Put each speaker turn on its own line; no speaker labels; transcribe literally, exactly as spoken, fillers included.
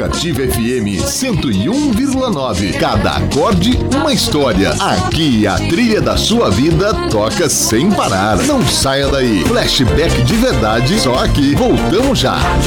Educativa F M cento e um vírgula nove. Cada acorde, uma história. Aqui a trilha da sua vida toca sem parar. Não saia daí. Flashback de verdade, só aqui. Voltamos já.